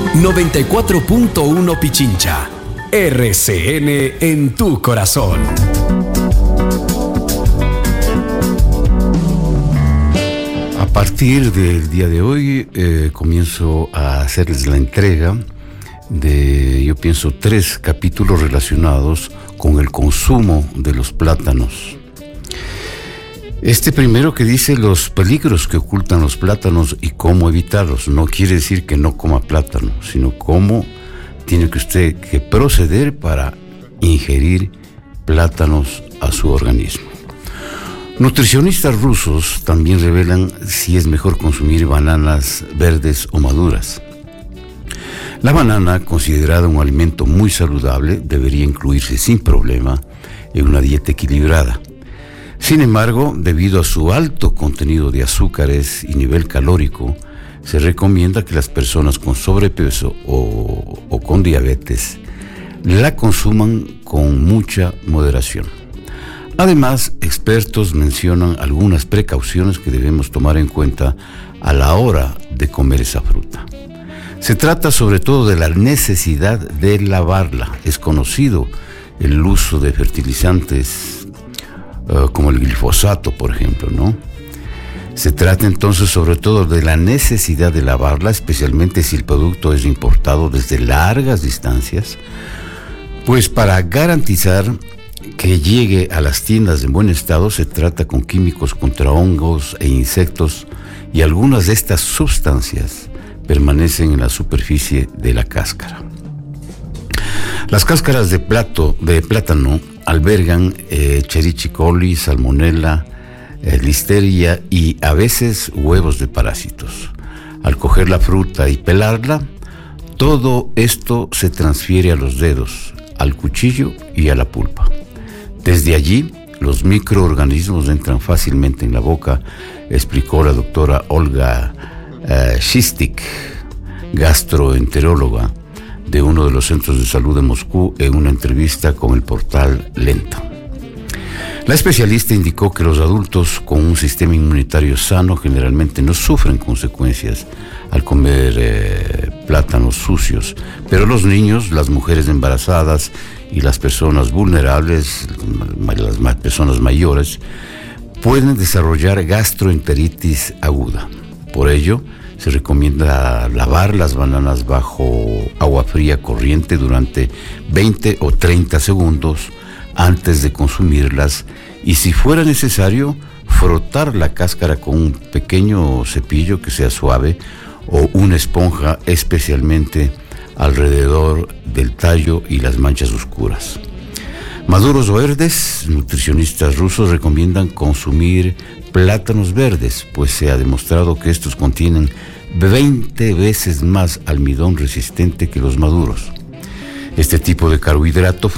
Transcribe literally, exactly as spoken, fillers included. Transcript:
noventa y cuatro punto uno Pichincha. R C N en tu corazón. A partir del día de hoy eh, comienzo a hacerles la entrega de, yo pienso, tres capítulos relacionados con el consumo de los plátanos. Este primero que dice los peligros que ocultan los plátanos y cómo evitarlos. No quiere decir que no coma plátano, sino cómo tiene que usted que proceder para ingerir plátanos a su organismo. Nutricionistas rusos también revelan si es mejor consumir bananas verdes o maduras. La banana, considerada un alimento muy saludable, debería incluirse sin problema en una dieta equilibrada. Sin embargo, debido a su alto contenido de azúcares y nivel calórico, se recomienda que las personas con sobrepeso o, o con diabetes la consuman con mucha moderación. Además, expertos mencionan algunas precauciones que debemos tomar en cuenta a la hora de comer esa fruta. Se trata sobre todo de la necesidad de lavarla. Es conocido el uso de fertilizantes Uh, como el glifosato, por ejemplo, ¿no? Se trata entonces sobre todo de la necesidad de lavarla, especialmente si el producto es importado desde largas distancias, pues para garantizar que llegue a las tiendas en buen estado se trata con químicos contra hongos e insectos, y algunas de estas sustancias permanecen en la superficie de la cáscara. Las cáscaras de, plato, de plátano albergan eh, Escherichia coli, salmonella, eh, listeria y a veces huevos de parásitos. Al coger la fruta y pelarla, todo esto se transfiere a los dedos, al cuchillo y a la pulpa. Desde allí, los microorganismos entran fácilmente en la boca, explicó la doctora Olga eh, Shistik, gastroenteróloga de uno de los centros de salud de Moscú, en una entrevista con el portal Lenta. La especialista indicó que los adultos con un sistema inmunitario sano generalmente no sufren consecuencias al comer eh, plátanos sucios, pero los niños, las mujeres embarazadas y las personas vulnerables, las personas mayores, pueden desarrollar gastroenteritis aguda. Por ello, se recomienda lavar las bananas bajo agua fría corriente durante veinte o treinta segundos antes de consumirlas y, si fuera necesario, frotar la cáscara con un pequeño cepillo que sea suave o una esponja, especialmente alrededor del tallo y las manchas oscuras. Maduros o verdes, nutricionistas rusos recomiendan consumir plátanos verdes, pues se ha demostrado que estos contienen veinte veces más almidón resistente que los maduros. Este tipo de carbohidrato